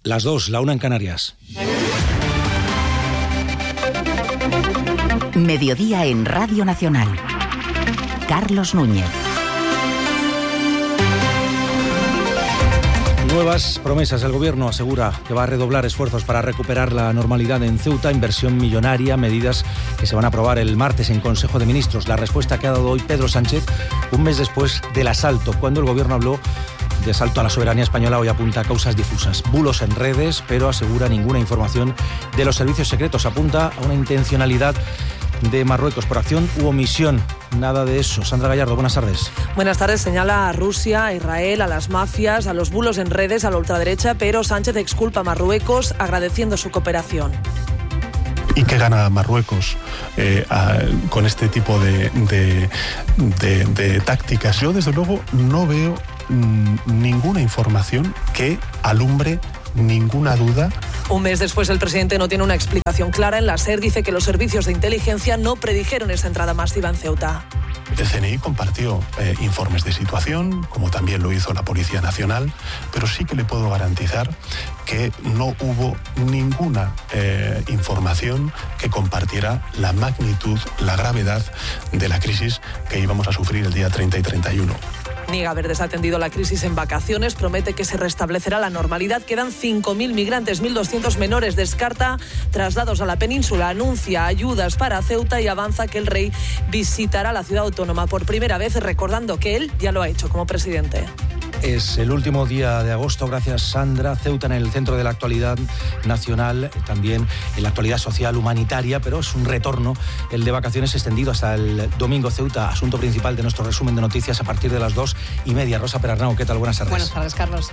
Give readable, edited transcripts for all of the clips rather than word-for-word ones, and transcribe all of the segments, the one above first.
Las 2, la 1 en Canarias. Mediodía en Radio Nacional. Carlos Núñez. Nuevas promesas. El Gobierno asegura que va a redoblar esfuerzos para recuperar la normalidad en Ceuta, inversión millonaria, medidas que se van a aprobar el martes en Consejo de Ministros. La respuesta que ha dado hoy Pedro Sánchez, un mes después del asalto, cuando el Gobierno habló de asalto a la soberanía española, hoy apunta a causas difusas. Bulos en redes, pero asegura ninguna información de los servicios secretos. Apunta a una intencionalidad de Marruecos por acción u omisión. Nada de eso. Sandra Gallardo, buenas tardes. Buenas tardes. Señala a Rusia, a Israel, a las mafias, a los bulos en redes, a la ultraderecha, pero Sánchez exculpa a Marruecos agradeciendo su cooperación. ¿Y qué gana Marruecos con este tipo de tácticas? Yo, desde luego, no veo ninguna información que alumbre ninguna duda. Un mes después, el presidente no tiene una explicación clara. En la SER dice que los servicios de inteligencia no predijeron esa entrada masiva en Ceuta. El CNI compartió informes de situación, como también lo hizo la Policía Nacional, pero sí que le puedo garantizar que no hubo ninguna información que compartiera la magnitud, la gravedad de la crisis que íbamos a sufrir el día 30 y 31. Niega haber desatendido la crisis en vacaciones, promete que se restablecerá la normalidad. Quedan 5.000 migrantes, 1.200 menores. Descarta traslados a la península, anuncia ayudas para Ceuta y avanza que el rey visitará la ciudad autónoma por primera vez, recordando que él ya lo ha hecho como presidente. Es el último día de agosto, gracias Sandra. Ceuta en el centro de la actualidad nacional, también en la actualidad social humanitaria, pero es un retorno, el de vacaciones extendido hasta el domingo. Ceuta, asunto principal de nuestro resumen de noticias a partir de las 2:30. Rosa Perarnau, ¿qué tal? Buenas tardes. Buenas tardes, Carlos.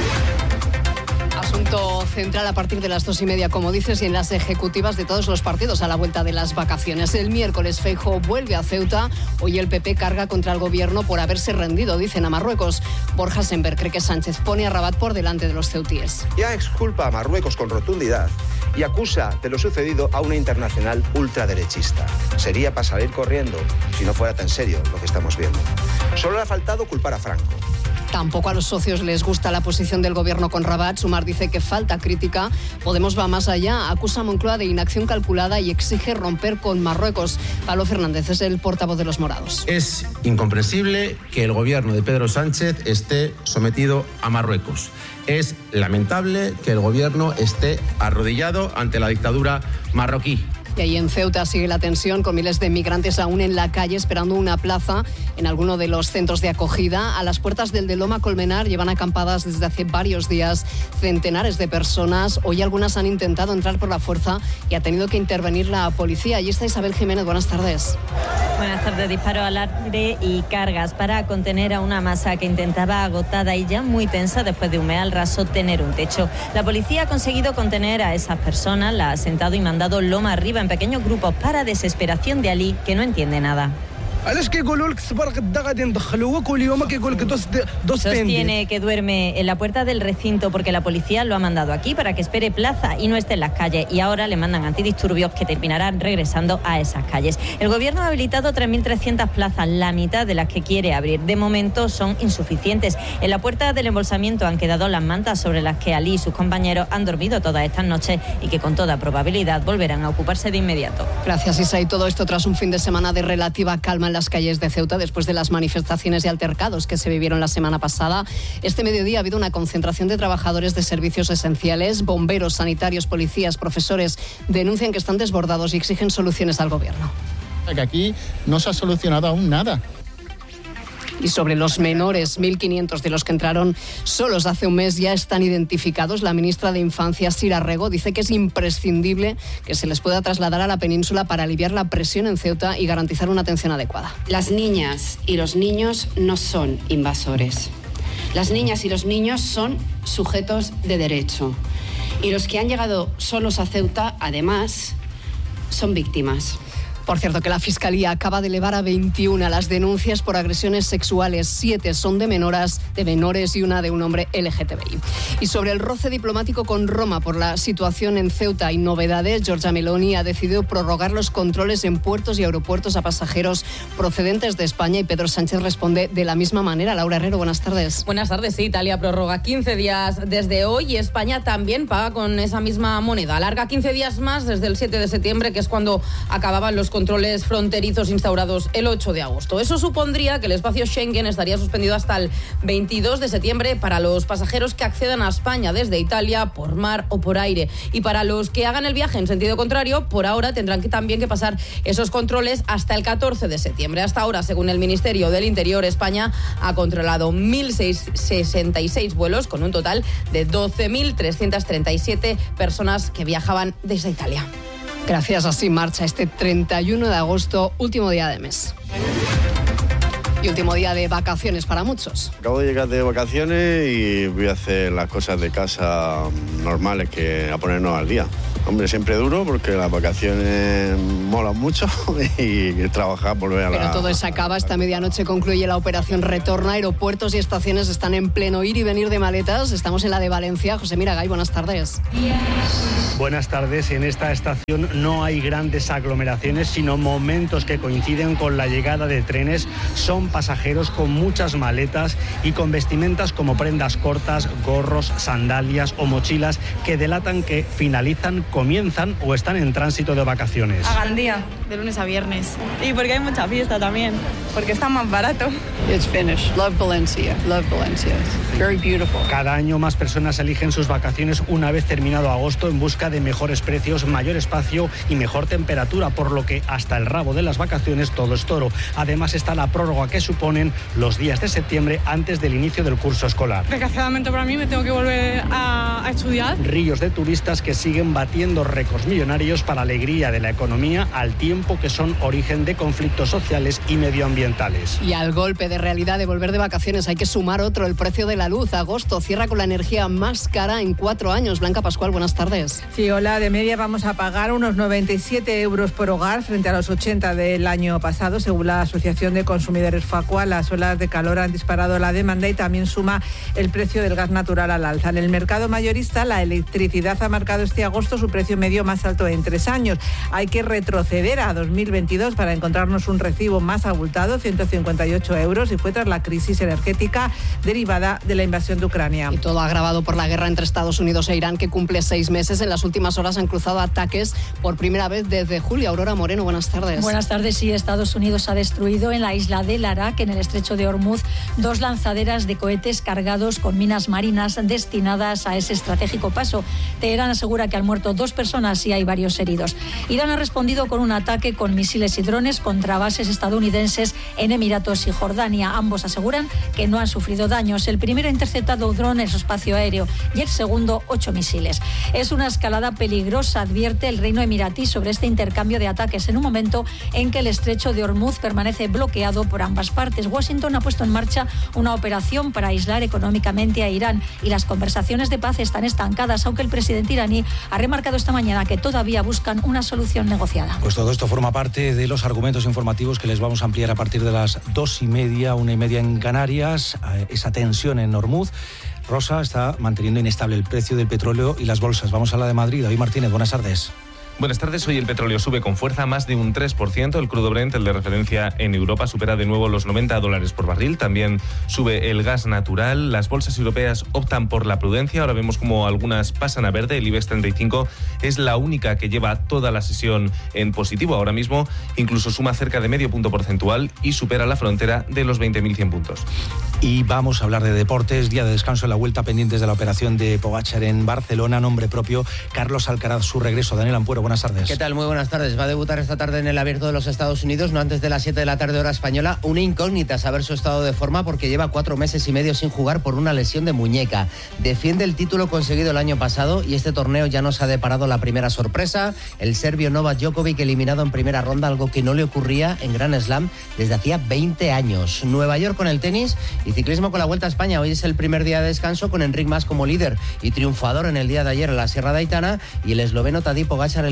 Asunto central a partir de las 2:30, como dices, y en las ejecutivas de todos los partidos a la vuelta de las vacaciones. El miércoles Feijóo vuelve a Ceuta. Hoy el PP carga contra el gobierno por haberse rendido, dicen a Marruecos. Borja Semper cree que Sánchez pone a Rabat por delante de los ceutíes. Ya exculpa a Marruecos con rotundidad y acusa de lo sucedido a una internacional ultraderechista. Sería para salir corriendo si no fuera tan serio lo que estamos viendo. Solo le ha faltado culpar a Franco. Tampoco a los socios les gusta la posición del gobierno con Rabat. Sumar dice que falta crítica. Podemos va más allá. Acusa a Moncloa de inacción calculada y exige romper con Marruecos. Pablo Fernández es el portavoz de los morados. Es incomprensible que el gobierno de Pedro Sánchez esté sometido a Marruecos. Es lamentable que el gobierno esté arrodillado ante la dictadura marroquí. Y ahí en Ceuta sigue la tensión, con miles de migrantes aún en la calle esperando una plaza en alguno de los centros de acogida. A las puertas del de Loma Colmenar llevan acampadas desde hace varios días centenares de personas. Hoy algunas han intentado entrar por la fuerza y ha tenido que intervenir la policía. Allí está Isabel Jiménez, buenas tardes. Buenas tardes. Disparo al aire y cargas para contener a una masa que intentaba, agotada y ya muy tensa después de un mes al raso, tener un techo. La policía ha conseguido contener a esas personas, la ha sentado y mandado loma arriba en pequeños grupos para desesperación de Ali, que no entiende nada. Sostiene que duerme en la puerta del recinto porque la policía lo ha mandado aquí para que espere plaza y no esté en las calles, y ahora le mandan antidisturbios que terminarán regresando a esas calles. El gobierno ha habilitado 3.300 plazas, la mitad de las que quiere abrir. De momento son insuficientes. En la puerta del embolsamiento han quedado las mantas sobre las que Ali y sus compañeros han dormido todas estas noches y que con toda probabilidad volverán a ocuparse de inmediato. Gracias, Isa. Y todo esto tras un fin de semana de relativa calma en las calles de Ceuta después de las manifestaciones y altercados que se vivieron la semana pasada. Este mediodía ha habido una concentración de trabajadores de servicios esenciales, bomberos, sanitarios, policías, profesores. Denuncian que están desbordados y exigen soluciones al gobierno. Que aquí no se ha solucionado aún nada. Y sobre los menores, 1.500 de los que entraron solos hace un mes ya están identificados. La ministra de Infancia, Sira Rego, dice que es imprescindible que se les pueda trasladar a la península para aliviar la presión en Ceuta y garantizar una atención adecuada. Las niñas y los niños no son invasores. Las niñas y los niños son sujetos de derecho. Y los que han llegado solos a Ceuta, además, son víctimas. Por cierto, que la Fiscalía acaba de elevar a 21 las denuncias por agresiones sexuales. 7 son de menores y una de un hombre LGTBI. Y sobre el roce diplomático con Roma por la situación en Ceuta hay novedades. Giorgia Meloni ha decidido prorrogar los controles en puertos y aeropuertos a pasajeros procedentes de España y Pedro Sánchez responde de la misma manera. Laura Herrero, buenas tardes. Buenas tardes. Sí, Italia prorroga 15 días desde hoy y España también paga con esa misma moneda. Alarga 15 días más desde el 7 de septiembre, que es cuando acababan los controles fronterizos instaurados el 8 de agosto. Eso supondría que el espacio Schengen estaría suspendido hasta el 22 de septiembre para los pasajeros que accedan a España desde Italia por mar o por aire. Y para los que hagan el viaje en sentido contrario, por ahora tendrán también que pasar esos controles hasta el 14 de septiembre. Hasta ahora, según el Ministerio del Interior, España ha controlado 1.066 vuelos con un total de 12.337 personas que viajaban desde Italia. Gracias, así marcha este 31 de agosto, último día de mes. Y último día de vacaciones para muchos. Acabo de llegar de vacaciones y voy a hacer las cosas de casa normales, que a ponernos al día. Hombre, siempre duro porque las vacaciones molan mucho y trabajar, volver a la... Pero todo se acaba. Esta medianoche concluye la operación Retorno. Aeropuertos y estaciones están en pleno ir y venir de maletas. Estamos en la de Valencia. José Miragay, buenas tardes. Buenas tardes. En esta estación no hay grandes aglomeraciones, sino momentos que coinciden con la llegada de trenes. Son pasajeros con muchas maletas y con vestimentas como prendas cortas, gorros, sandalias o mochilas que delatan que finalizan, comienzan o están en tránsito de vacaciones. A Gandía, de lunes a viernes. Y porque hay mucha fiesta también, porque está más barato. It's finished. Love Valencia. Love Valencia. Very beautiful. Cada año más personas eligen sus vacaciones una vez terminado agosto en busca de mejores precios, mayor espacio y mejor temperatura, por lo que hasta el rabo de las vacaciones todo es toro. Además está la prórroga que suponen los días de septiembre antes del inicio del curso escolar. Desgraciadamente para mí me tengo que volver a estudiar. Ríos de turistas que siguen batiendo récords millonarios para alegría de la economía, al tiempo que son origen de conflictos sociales y medioambientales. Y al golpe de realidad de volver de vacaciones hay que sumar otro, el precio de la luz. Agosto cierra con la energía más cara en 4 años. Blanca Pascual, buenas tardes. Sí, hola. De media vamos a pagar unos 97 euros por hogar frente a los 80 del año pasado, según la Asociación de Consumidores Facua. Las olas de calor han disparado la demanda y también suma el precio del gas natural al alza. En el mercado mayorista, la electricidad ha marcado este agosto su precio medio más alto en 3 años. Hay que retroceder a 2022 para encontrarnos un recibo más abultado, 158 euros, y fue tras la crisis energética derivada de la invasión de Ucrania. Y todo agravado por la guerra entre Estados Unidos e Irán, que cumple 6 meses. En las últimas horas han cruzado ataques por primera vez desde julio. Aurora Moreno, buenas tardes. Buenas tardes. Sí, Estados Unidos ha destruido en la isla del Arak, en el estrecho de Hormuz, 2 lanzaderas de cohetes cargados con minas marinas destinadas a ese estratégico paso. Teherán asegura que han muerto 2 personas y hay varios heridos. Irán ha respondido con un ataque con misiles y drones contra bases estadounidenses en Emiratos y Jordania. Ambos aseguran que no han sufrido daños. El primero ha interceptado drones en su espacio aéreo y el segundo 8 misiles. Es una escalada peligrosa, advierte el Reino Emiratí sobre este intercambio de ataques en un momento en que el estrecho de Hormuz permanece bloqueado por ambas partes. Washington ha puesto en marcha una operación para aislar económicamente a Irán y las conversaciones de paz están estancadas, aunque el presidente iraní ha remarcado esta mañana que todavía buscan una solución negociada. Pues todo esto forma parte de los argumentos informativos que les vamos a ampliar a partir de las 2:30, 1:30 en Canarias. Esa tensión en Hormuz. Rosa, está manteniendo inestable el precio del petróleo y las bolsas. Vamos a la de Madrid. David Martínez, buenas tardes. Buenas tardes. Hoy el petróleo sube con fuerza, más de un 3%. El crudo Brent, el de referencia en Europa, supera de nuevo los $90 por barril. También sube el gas natural. Las bolsas europeas optan por la prudencia. Ahora vemos como algunas pasan a verde. El IBEX 35 es la única que lleva toda la sesión en positivo. Ahora mismo incluso suma cerca de medio punto porcentual y supera la frontera de los 20.100 puntos. Y vamos a hablar de deportes. Día de descanso en la Vuelta, pendientes de la operación de Pogačar en Barcelona. Nombre propio, Carlos Alcaraz, su regreso. Daniel Ampuero, buenas tardes. ¿Qué tal? Muy buenas tardes. Va a debutar esta tarde en el Abierto de los Estados Unidos, no antes de las 7 de la tarde hora española. Una incógnita saber su estado de forma, porque lleva 4 meses y medio sin jugar por una lesión de muñeca. Defiende el título conseguido el año pasado y este torneo ya nos ha deparado la primera sorpresa. El serbio Novak Djokovic eliminado en primera ronda, algo que no le ocurría en Grand Slam desde hacía 20 años. Nueva York con el tenis y ciclismo con la Vuelta a España. Hoy es el primer día de descanso con Enric Mas como líder y triunfador en el día de ayer en la Sierra de Aitana y el esloveno Tadej Pogačar el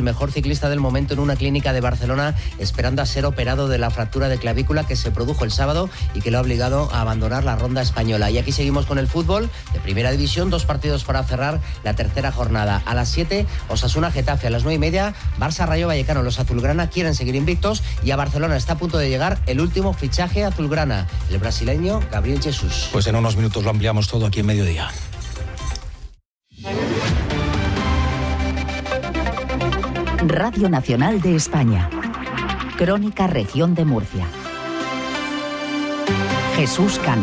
mejor ciclista del momento en una clínica de Barcelona, esperando a ser operado de la fractura de clavícula que se produjo el sábado y que lo ha obligado a abandonar la ronda española. Y aquí seguimos con el fútbol de Primera División, 2 partidos para cerrar la tercera jornada. A las 7, Osasuna-Getafe, a las 9:30, Barça-Rayo Vallecano. Los azulgrana quieren seguir invictos y a Barcelona está a punto de llegar el último fichaje azulgrana, el brasileño Gabriel Jesús. Pues en unos minutos lo ampliamos todo aquí en Mediodía. Radio Nacional de España. Crónica Región de Murcia. Jesús Cano.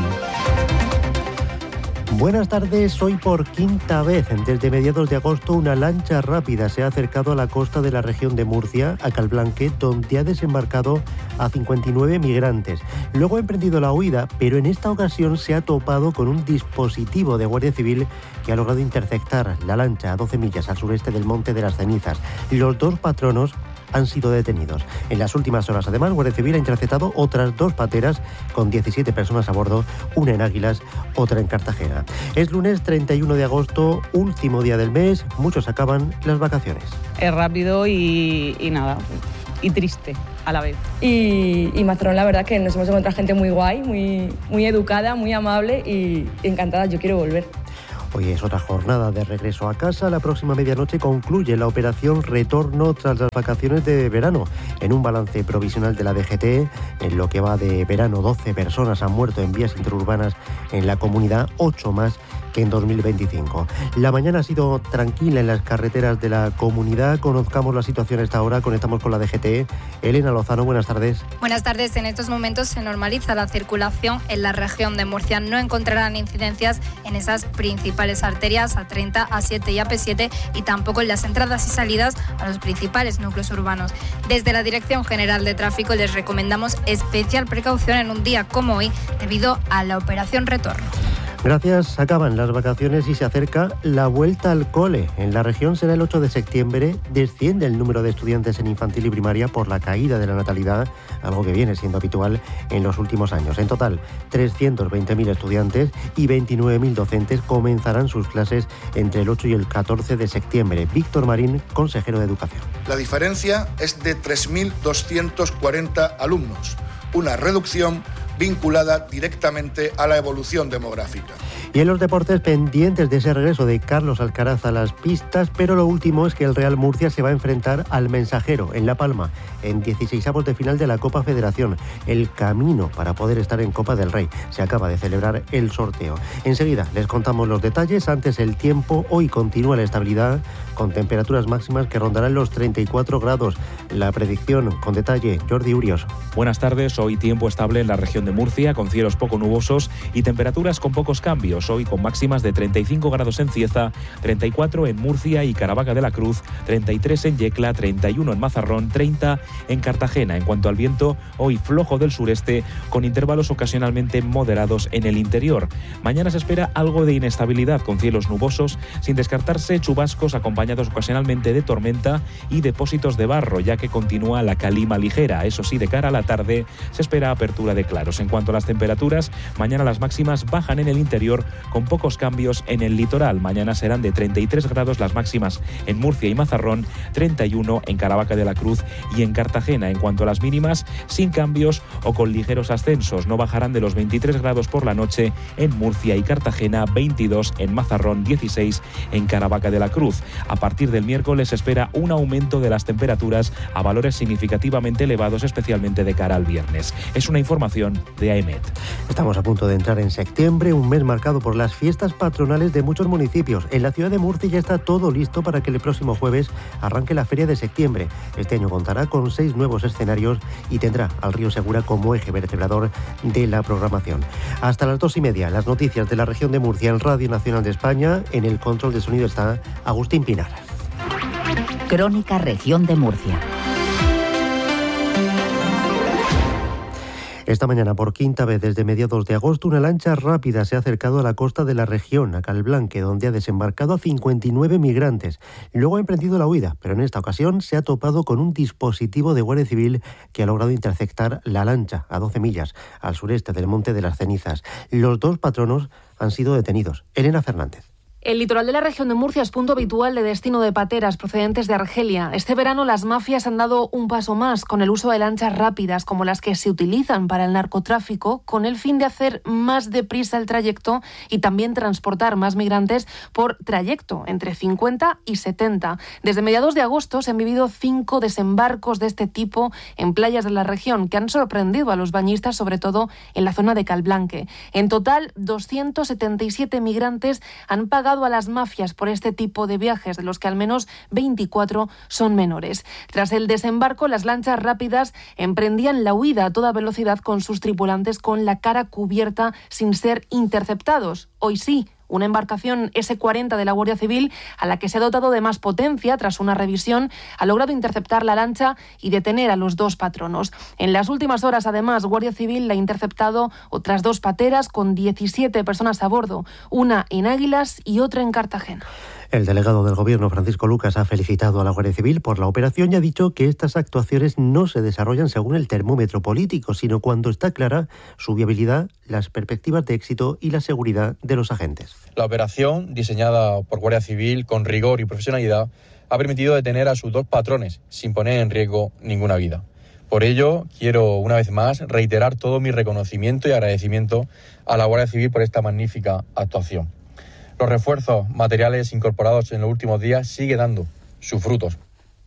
Buenas tardes. Hoy por quinta vez desde mediados de agosto una lancha rápida se ha acercado a la costa de la región de Murcia, a Calblanque, donde ha desembarcado a 59 migrantes. Luego ha emprendido la huida, pero en esta ocasión se ha topado con un dispositivo de Guardia Civil que ha logrado interceptar la lancha a 12 millas al sureste del Monte de las Cenizas. Los 2 patronos han sido detenidos. En las últimas horas, además, Guardia Civil ha interceptado otras 2 pateras con 17 personas a bordo, una en Águilas, otra en Cartagena. Es lunes 31 de agosto, último día del mes, muchos acaban las vacaciones. Es rápido y nada, y triste a la vez. Y Mazarrón, la verdad que nos hemos encontrado gente muy guay, muy educada, muy amable y encantada, yo quiero volver. Hoy es otra jornada de regreso a casa. La próxima medianoche concluye la operación Retorno tras las vacaciones de verano. En un balance provisional de la DGT, en lo que va de verano, 12 personas han muerto en vías interurbanas en la comunidad, 8 más que en 2025. La mañana ha sido tranquila en las carreteras de la comunidad. Conozcamos la situación a esta hora. Conectamos con la DGT. Elena Lozano, buenas tardes. Buenas tardes. En estos momentos se normaliza la circulación en la región de Murcia. No encontrarán incidencias en esas principales arterias A30, A7 y AP7 y tampoco en las entradas y salidas a los principales núcleos urbanos. Desde la Dirección General de Tráfico les recomendamos especial precaución en un día como hoy debido a la operación Retorno. Gracias. Acaban las vacaciones y se acerca la vuelta al cole. En la región será el 8 de septiembre. Desciende el número de estudiantes en infantil y primaria por la caída de la natalidad, algo que viene siendo habitual en los últimos años. En total, 320.000 estudiantes y 29.000 docentes comenzarán sus clases entre el 8 y el 14 de septiembre. Víctor Marín, consejero de Educación. La diferencia es de 3.240 alumnos, una reducción vinculada directamente a la evolución demográfica. Y en los deportes, pendientes de ese regreso de Carlos Alcaraz a las pistas, pero lo último es que el Real Murcia se va a enfrentar al Mensajero en La Palma en 16avos de final de la Copa Federación. El camino para poder estar en Copa del Rey. Se acaba de celebrar el sorteo. Enseguida les contamos los detalles. Antes el tiempo. Hoy continúa la estabilidad con temperaturas máximas que rondarán los 34 grados. La predicción con detalle, Jordi Urios. Buenas tardes. Hoy tiempo estable en la región de Murcia, con cielos poco nubosos y temperaturas con pocos cambios. Hoy con máximas de 35 grados en Cieza, 34 en Murcia y Caravaca de la Cruz, 33 en Yecla, 31 en Mazarrón, 30 en Cartagena. En cuanto al viento, hoy flojo del sureste, con intervalos ocasionalmente moderados en el interior. Mañana se espera algo de inestabilidad, con cielos nubosos, sin descartarse chubascos acompañados ocasionalmente de tormenta y depósitos de barro, ya que continúa la calima ligera. Eso sí, de cara a la tarde se espera apertura de claros. En cuanto a las temperaturas, mañana las máximas bajan en el interior, con pocos cambios en el litoral. Mañana serán de 33 grados las máximas en Murcia y Mazarrón, 31 en Caravaca de la Cruz y en Cartagena. En cuanto a las mínimas, sin cambios o con ligeros ascensos. No bajarán de los 23 grados por la noche en Murcia y Cartagena, 22 en Mazarrón, 16 en Caravaca de la Cruz. A partir del miércoles se espera un aumento de las temperaturas a valores significativamente elevados, especialmente de cara al viernes. Es una información de AEMET. Estamos a punto de entrar en septiembre, un mes marcado por las fiestas patronales de muchos municipios. En la ciudad de Murcia ya está todo listo para que el próximo jueves arranque la Feria de Septiembre. Este año contará con 6 nuevos escenarios y tendrá al Río Segura como eje vertebrador de la programación. Hasta las 2:30, las noticias de la región de Murcia en Radio Nacional de España. En el control de sonido está Agustín Pinar. Crónica Región de Murcia. Esta mañana, por quinta vez desde mediados de agosto, una lancha rápida se ha acercado a la costa de la región, a Calblanque, donde ha desembarcado a 59 migrantes. Luego ha emprendido la huida, pero en esta ocasión se ha topado con un dispositivo de Guardia Civil que ha logrado interceptar la lancha a 12 millas, al sureste del Monte de las Cenizas. Los 2 patronos han sido detenidos. Elena Fernández. El litoral de la región de Murcia es punto habitual de destino de pateras procedentes de Argelia. Este verano las mafias han dado un paso más con el uso de lanchas rápidas como las que se utilizan para el narcotráfico, con el fin de hacer más deprisa el trayecto y también transportar más migrantes por trayecto, entre 50 y 70. Desde mediados de agosto se han vivido 5 desembarcos de este tipo en playas de la región que han sorprendido a los bañistas, sobre todo en la zona de Calblanque. En total, 277 migrantes han pagado a las mafias por este tipo de viajes, de los que al menos 24 son menores. Tras el desembarco, las lanchas rápidas emprendían la huida a toda velocidad con sus tripulantes con la cara cubierta sin ser interceptados. Hoy sí, una embarcación S-40 de la Guardia Civil, a la que se ha dotado de más potencia tras una revisión, ha logrado interceptar la lancha y detener a los 2 patronos. En las últimas horas, además, Guardia Civil ha interceptado otras 2 pateras con 17 personas a bordo, una en Águilas y otra en Cartagena. El delegado del Gobierno, Francisco Lucas, ha felicitado a la Guardia Civil por la operación y ha dicho que estas actuaciones no se desarrollan según el termómetro político, sino cuando está clara su viabilidad, las perspectivas de éxito y la seguridad de los agentes. La operación, diseñada por Guardia Civil con rigor y profesionalidad, ha permitido detener a sus 2 patrones sin poner en riesgo ninguna vida. Por ello, quiero una vez más reiterar todo mi reconocimiento y agradecimiento a la Guardia Civil por esta magnífica actuación. Los refuerzos materiales incorporados en los últimos días siguen dando sus frutos.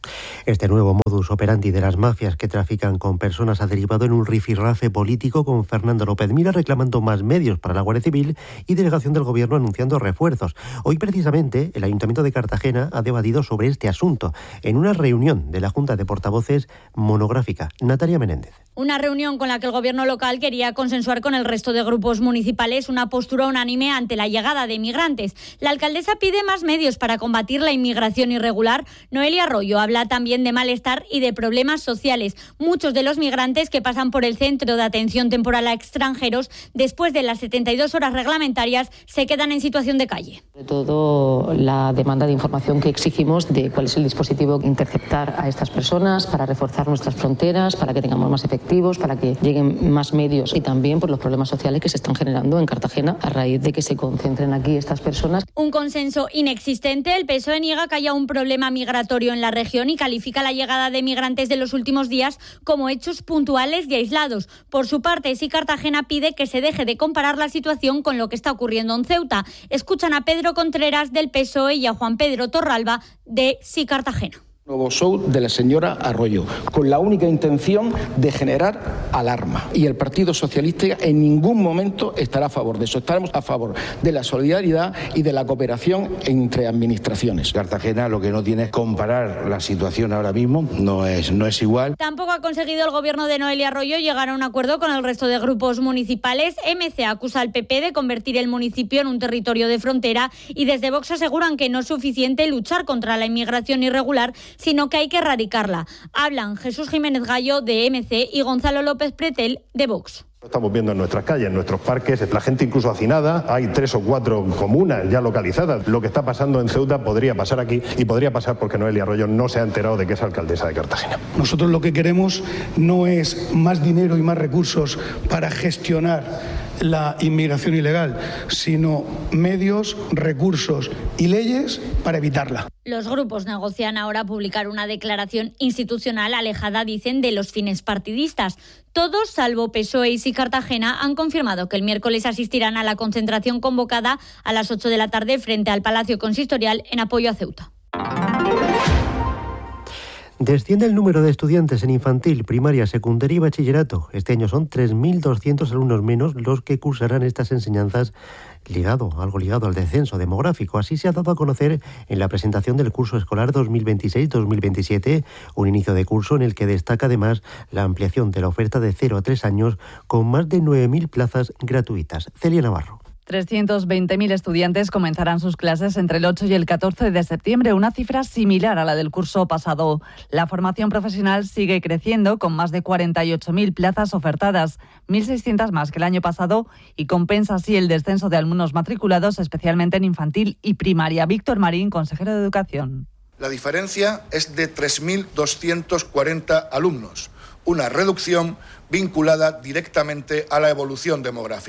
Este nuevo modus operandi de las mafias que trafican con personas ha derivado en un rifirrafe político, con Fernando López Mira reclamando más medios para la Guardia Civil y delegación del Gobierno anunciando refuerzos. Hoy precisamente el Ayuntamiento de Cartagena ha debatido sobre este asunto en una reunión de la Junta de Portavoces monográfica. Natalia Menéndez. Una reunión con la que el Gobierno local quería consensuar con el resto de grupos municipales una postura unánime ante la llegada de inmigrantes. La alcaldesa pide más medios para combatir la inmigración irregular. Noelia Arroyo habla también de malestar y de problemas sociales. Muchos de los migrantes que pasan por el Centro de Atención Temporal a Extranjeros, después de las 72 horas reglamentarias, se quedan en situación de calle. Sobre todo la demanda de información que exigimos de cuál es el dispositivo que interceptar a estas personas para reforzar nuestras fronteras, para que tengamos más efectivos, para que lleguen más medios y también por los problemas sociales que se están generando en Cartagena a raíz de que se concentren aquí estas personas. Un consenso inexistente. El PSOE niega que haya un problema migratorio en la región y califica la llegada de migrantes de los últimos días como hechos puntuales y aislados. Por su parte, Sí Cartagena pide que se deje de comparar la situación con lo que está ocurriendo en Ceuta. Escuchan a Pedro Contreras del PSOE y a Juan Pedro Torralba de Sí Cartagena. Nuevo show de la señora Arroyo, con la única intención de generar alarma. Y el Partido Socialista en ningún momento estará a favor de eso. Estaremos a favor de la solidaridad y de la cooperación entre administraciones. Cartagena lo que no tiene es comparar la situación ahora mismo, no es igual. Tampoco ha conseguido el Gobierno de Noelia Arroyo llegar a un acuerdo con el resto de grupos municipales. MC acusa al PP de convertir el municipio en un territorio de frontera y desde Vox aseguran que no es suficiente luchar contra la inmigración irregular, sino que hay que erradicarla. Hablan Jesús Jiménez Gallo de MC y Gonzalo López Pretel de Vox. Estamos viendo en nuestras calles, en nuestros parques, la gente incluso hacinada, hay 3 o 4 comunas ya localizadas. Lo que está pasando en Ceuta podría pasar aquí y podría pasar porque Noelia Arroyo no se ha enterado de que es alcaldesa de Cartagena. Nosotros lo que queremos no es más dinero y más recursos para gestionar la inmigración ilegal, sino medios, recursos y leyes para evitarla. Los grupos negocian ahora publicar una declaración institucional alejada, dicen, de los fines partidistas. Todos, salvo PSOE y Sí Cartagena, han confirmado que el miércoles asistirán a la concentración convocada a las 8 de la tarde frente al Palacio Consistorial en apoyo a Ceuta. Desciende el número de estudiantes en infantil, primaria, secundaria y bachillerato. Este año son 3.200 alumnos menos los que cursarán estas enseñanzas, algo ligado al descenso demográfico. Así se ha dado a conocer en la presentación del curso escolar 2026-2027, un inicio de curso en el que destaca además la ampliación de la oferta de 0 a 3 años con más de 9.000 plazas gratuitas. Celia Navarro. 320.000 estudiantes comenzarán sus clases entre el 8 y el 14 de septiembre, una cifra similar a la del curso pasado. La formación profesional sigue creciendo con más de 48.000 plazas ofertadas, 1.600 más que el año pasado, y compensa así el descenso de alumnos matriculados, especialmente en infantil y primaria. Víctor Marín, consejero de Educación. La diferencia es de 3.240 alumnos, una reducción vinculada directamente a la evolución demográfica.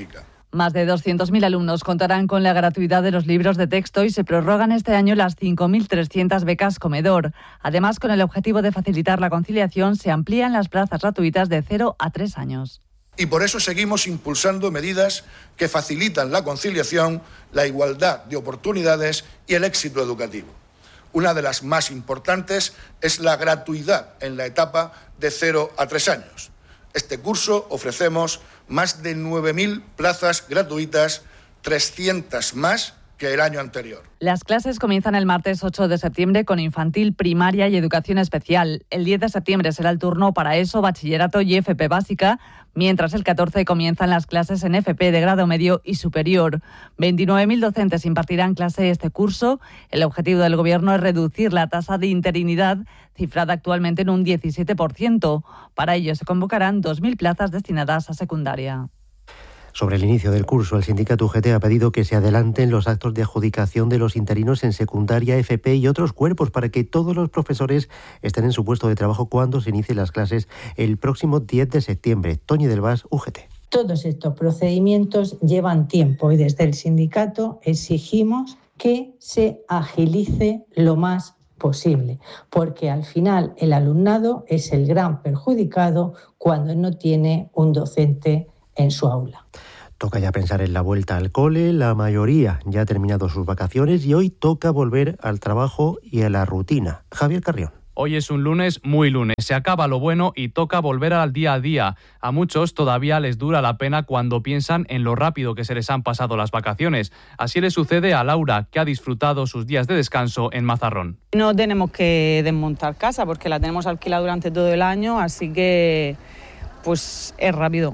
Más de 200.000 alumnos contarán con la gratuidad de los libros de texto y se prorrogan este año las 5.300 becas comedor. Además, con el objetivo de facilitar la conciliación, se amplían las plazas gratuitas de 0 a 3 años. Y por eso seguimos impulsando medidas que facilitan la conciliación, la igualdad de oportunidades y el éxito educativo. Una de las más importantes es la gratuidad en la etapa de 0 a 3 años. Este curso ofrecemos más de 9.000 plazas gratuitas, 300 más que el año anterior. Las clases comienzan el martes 8 de septiembre con infantil, primaria y educación especial. El 10 de septiembre será el turno para ESO, bachillerato y FP básica, mientras el 14 comienzan las clases en FP de grado medio y superior. 29.000 docentes impartirán clase este curso. El objetivo del Gobierno es reducir la tasa de interinidad, cifrada actualmente en un 17%. Para ello se convocarán 2.000 plazas destinadas a secundaria. Sobre el inicio del curso, el sindicato UGT ha pedido que se adelanten los actos de adjudicación de los interinos en secundaria, FP y otros cuerpos para que todos los profesores estén en su puesto de trabajo cuando se inicien las clases el próximo 10 de septiembre. Toñi del Vas, UGT. Todos estos procedimientos llevan tiempo y desde el sindicato exigimos que se agilice lo más posible, porque al final el alumnado es el gran perjudicado cuando no tiene un docente en su aula. Toca ya pensar en la vuelta al cole. La mayoría ya ha terminado sus vacaciones y hoy toca volver al trabajo y a la rutina. Javier Carrión. Hoy es un lunes muy lunes, se acaba lo bueno y toca volver al día a día. A muchos todavía les dura la pena cuando piensan en lo rápido que se les han pasado las vacaciones. Así le sucede a Laura, que ha disfrutado sus días de descanso en Mazarrón. No tenemos que desmontar casa porque la tenemos alquilada durante todo el año, así que pues es rápido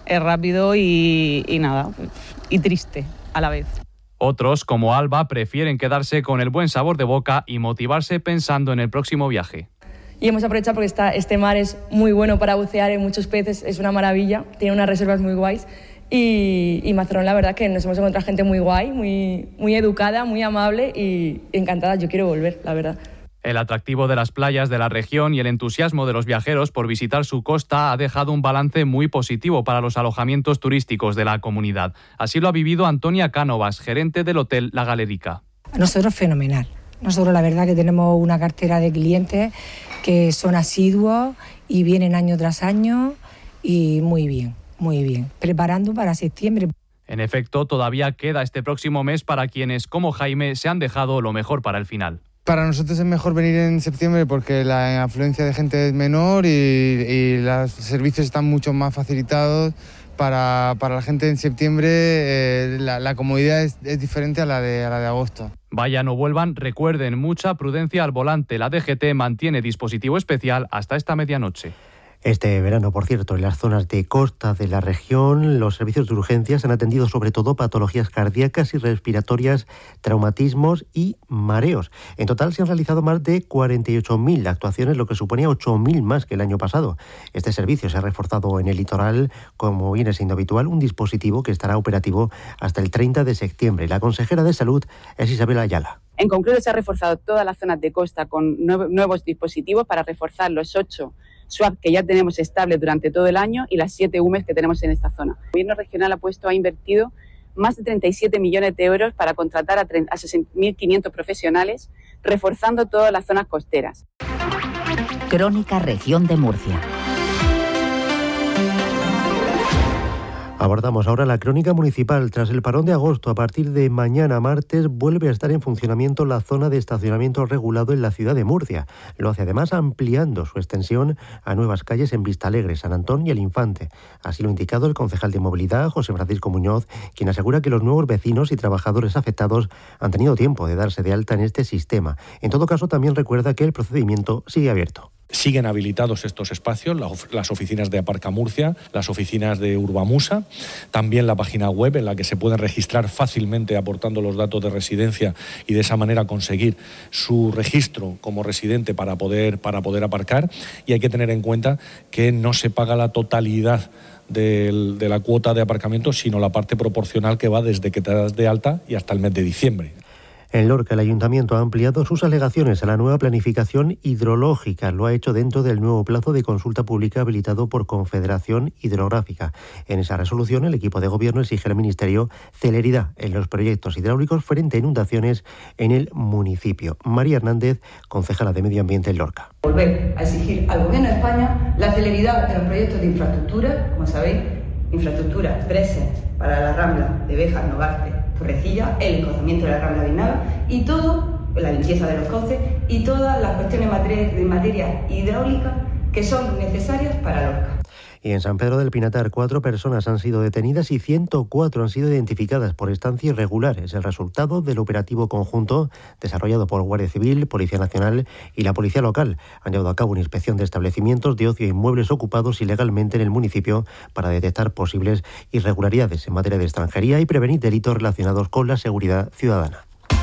y nada, y triste a la vez. Otros, como Alba, prefieren quedarse con el buen sabor de boca y motivarse pensando en el próximo viaje. Y hemos aprovechado porque este mar es muy bueno para bucear, hay muchos peces, es una maravilla, tiene unas reservas muy guays. Y Mazarrón, la verdad que nos hemos encontrado gente muy guay, muy educada, muy amable y encantada. Yo quiero volver, la verdad. El atractivo de las playas de la región y el entusiasmo de los viajeros por visitar su costa ha dejado un balance muy positivo para los alojamientos turísticos de la comunidad. Así lo ha vivido Antonia Cánovas, gerente del Hotel La Galerica. A nosotros fenomenal. Nosotros la verdad que tenemos una cartera de clientes que son asiduos y vienen año tras año y muy bien, preparando para septiembre. En efecto, todavía queda este próximo mes para quienes, como Jaime, se han dejado lo mejor para el final. Para nosotros es mejor venir en septiembre porque la afluencia de gente es menor y los servicios están mucho más facilitados. Para la gente en septiembre la comodidad es diferente a la de agosto. Vayan o vuelvan, recuerden mucha prudencia al volante. La DGT mantiene dispositivo especial hasta esta medianoche. Este verano, por cierto, en las zonas de costa de la región, los servicios de urgencias han atendido sobre todo patologías cardíacas y respiratorias, traumatismos y mareos. En total se han realizado más de 48.000 actuaciones, lo que suponía 8.000 más que el año pasado. Este servicio se ha reforzado en el litoral, como viene siendo habitual, un dispositivo que estará operativo hasta el 30 de septiembre. La consejera de Salud es Isabel Ayala. En concreto, se ha reforzado todas las zonas de costa con nuevos dispositivos para reforzar los 8 SWAP que ya tenemos estables durante todo el año y las 7 UMES que tenemos en esta zona. El Gobierno regional ha invertido más de 37 millones de euros para contratar a 6.500 profesionales, reforzando todas las zonas costeras. Crónica Región de Murcia. Abordamos ahora la crónica municipal. Tras el parón de agosto, a partir de mañana martes, vuelve a estar en funcionamiento la zona de estacionamiento regulado en la ciudad de Murcia. Lo hace además ampliando su extensión a nuevas calles en Vistalegre, San Antón y El Infante. Así lo ha indicado el concejal de Movilidad, José Francisco Muñoz, quien asegura que los nuevos vecinos y trabajadores afectados han tenido tiempo de darse de alta en este sistema. En todo caso, también recuerda que el procedimiento sigue abierto. Siguen habilitados estos espacios, las oficinas de Aparca Murcia, las oficinas de Urbamusa, también la página web en la que se pueden registrar fácilmente aportando los datos de residencia y de esa manera conseguir su registro como residente para poder aparcar. Y hay que tener en cuenta que no se paga la totalidad de la cuota de aparcamiento, sino la parte proporcional que va desde que te das de alta y hasta el mes de diciembre. En Lorca, el Ayuntamiento ha ampliado sus alegaciones a la nueva planificación hidrológica. Lo ha hecho dentro del nuevo plazo de consulta pública habilitado por Confederación Hidrográfica. En esa resolución, el equipo de gobierno exige al Ministerio celeridad en los proyectos hidráulicos frente a inundaciones en el municipio. María Hernández, concejala de Medio Ambiente en Lorca. Volver a exigir al Gobierno de España la celeridad en los proyectos de infraestructura, como sabéis, infraestructura present para la Rambla de Béjar, Nogarte, Torrecilla, el encauzamiento de la Rambla de Inaga y todo, la limpieza de los cauces y todas las cuestiones de materia hidráulica que son necesarias para Lorca. Y en San Pedro del Pinatar, 4 personas han sido detenidas y 104 han sido identificadas por estancia irregular. Es el resultado del operativo conjunto desarrollado por Guardia Civil, Policía Nacional y la Policía Local. Han llevado a cabo una inspección de establecimientos de ocio e inmuebles ocupados ilegalmente en el municipio para detectar posibles irregularidades en materia de extranjería y prevenir delitos relacionados con la seguridad ciudadana.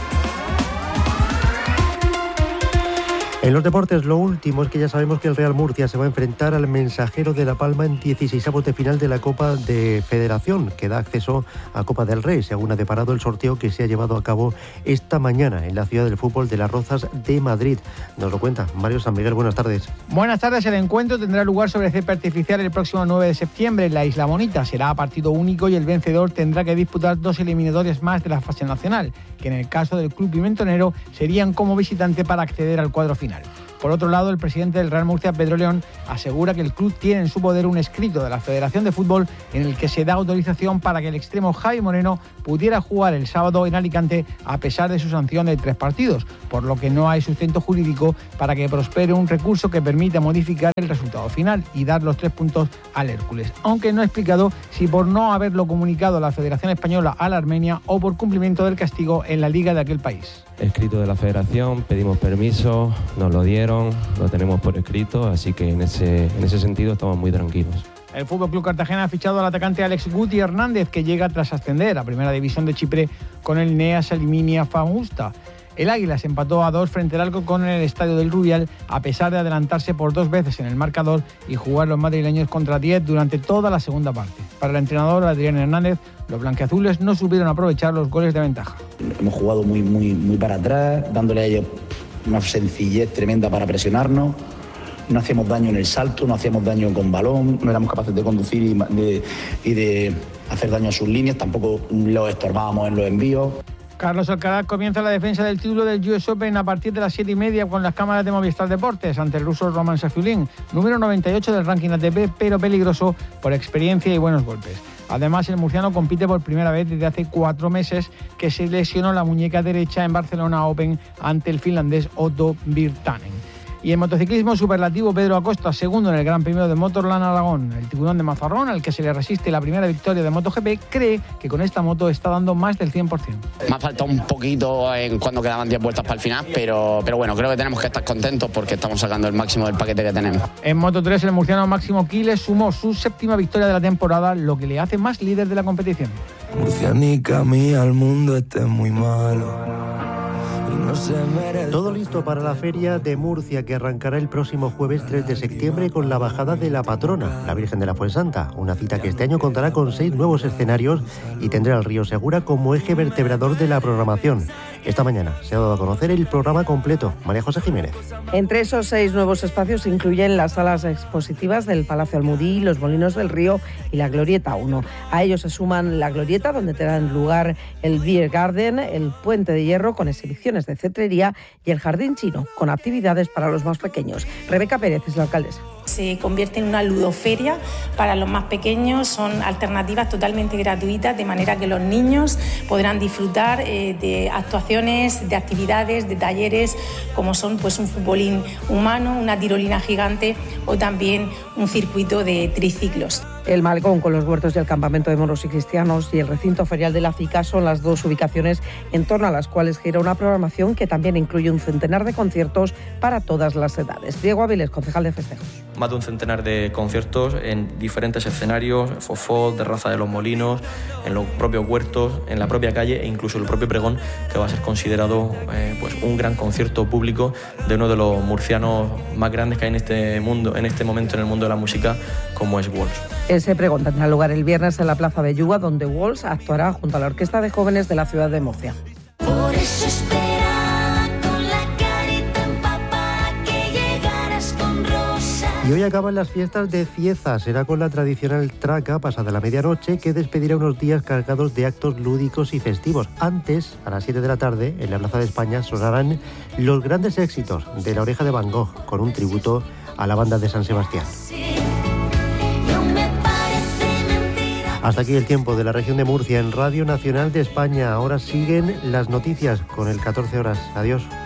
En los deportes, lo último es que ya sabemos que el Real Murcia se va a enfrentar al Mensajero de La Palma en 16avos de final de la Copa de Federación, que da acceso a Copa del Rey, según ha deparado el sorteo que se ha llevado a cabo esta mañana en la Ciudad del Fútbol de Las Rozas de Madrid. Nos lo cuenta Mario San Miguel, buenas tardes. Buenas tardes, el encuentro tendrá lugar sobre césped artificial el próximo 9 de septiembre en la Isla Bonita. Será a partido único y el vencedor tendrá que disputar 2 eliminatorias más de la fase nacional, que en el caso del club pimentonero serían como visitante para acceder al cuadro final. Por otro lado, el presidente del Real Murcia, Pedro León, asegura que el club tiene en su poder un escrito de la Federación de Fútbol en el que se da autorización para que el extremo Javi Moreno pudiera jugar el sábado en Alicante a pesar de su sanción de 3 partidos, por lo que no hay sustento jurídico para que prospere un recurso que permita modificar el resultado final y dar los 3 puntos al Hércules, aunque no ha explicado si por no haberlo comunicado a la Federación Española a la Armenia o por cumplimiento del castigo en la liga de aquel país. Escrito de la Federación, pedimos permiso, nos lo dieron, lo tenemos por escrito, así que en ese sentido estamos muy tranquilos. El FC Cartagena ha fichado al atacante Alex Guti Hernández, que llega tras ascender a Primera División de Chipre con el Neas Aliminia Famagusta. El Águila se empató a 2 frente al Arco con el Estadio del Rubial, a pesar de adelantarse por 2 veces en el marcador y jugar los madrileños contra 10 durante toda la segunda parte. Para el entrenador Adrián Hernández, los blanquiazules no supieron aprovechar los goles de ventaja. Hemos jugado muy para atrás, dándole a ellos una sencillez tremenda para presionarnos. No hacíamos daño en el salto, no hacíamos daño con balón, no éramos capaces de conducir y de hacer daño a sus líneas, tampoco los estorbábamos en los envíos. Carlos Alcaraz comienza la defensa del título del US Open a partir de las 7:30 con las cámaras de Movistar Deportes ante el ruso Roman Safiulin, número 98 del ranking ATP, pero peligroso por experiencia y buenos golpes. Además, el murciano compite por primera vez desde hace 4 meses que se lesionó la muñeca derecha en Barcelona Open ante el finlandés Otto Virtanen. Y en motociclismo, superlativo Pedro Acosta, segundo en el Gran Premio de Motorland Aragón. El tiburón de Mazarrón, al que se le resiste la primera victoria de MotoGP, cree que con esta moto está dando más del 100%. Me ha faltado un poquito en cuando quedaban 10 vueltas para el final, pero bueno, creo que tenemos que estar contentos porque estamos sacando el máximo del paquete que tenemos. En Moto3, el murciano Máximo Quiles sumó su 7ª victoria de la temporada, lo que le hace más líder de la competición. Murcianica mía, el mundo esté muy malo. Todo listo para la Feria de Murcia, que arrancará el próximo jueves 3 de septiembre con la bajada de la patrona, la Virgen de la Fuensanta. Una cita que este año contará con 6 nuevos escenarios y tendrá el río Segura como eje vertebrador de la programación. Esta mañana se ha dado a conocer el programa completo. María José Jiménez. Entre esos 6 nuevos espacios se incluyen las salas expositivas del Palacio Almudí, los Molinos del Río y la Glorieta 1. A ellos se suman la Glorieta, donde tendrán lugar el Beer Garden, el Puente de Hierro con exhibiciones de cetrería y el Jardín Chino con actividades para los más pequeños. Rebeca Pérez es la alcaldesa. Se convierte en una ludoferia para los más pequeños, son alternativas totalmente gratuitas, de manera que los niños podrán disfrutar de actuaciones, de actividades, de talleres, como son pues un futbolín humano, una tirolina gigante o también un circuito de triciclos. El Malecón con los huertos y el campamento de moros y cristianos y el recinto ferial de la FICA son las 2 ubicaciones en torno a las cuales gira una programación que también incluye un centenar de conciertos para todas las edades. Diego Áviles, concejal de festejos. Más de un centenar de conciertos en diferentes escenarios, Fofó, Terraza de los Molinos, en los propios huertos, en la propia calle e incluso el propio pregón, que va a ser considerado pues un gran concierto público de uno de los murcianos más grandes que hay en este mundo, en este momento en el mundo de la música, como es Walls. Ese pregón tendrá lugar el viernes en la Plaza Belluga, donde Walls actuará junto a la Orquesta de Jóvenes de la ciudad de Murcia. Por eso esperaba con la carita empapada que llegaras con rosa. Y hoy acaban las fiestas de Cieza. Será con la tradicional traca pasada la medianoche, que despedirá unos días cargados de actos lúdicos y festivos. Antes, a las 7 de la tarde, en la Plaza de España sonarán los grandes éxitos de La Oreja de Van Gogh, con un tributo a la banda de San Sebastián. Hasta aquí el tiempo de la región de Murcia en Radio Nacional de España. Ahora siguen las noticias con el 14 horas. Adiós.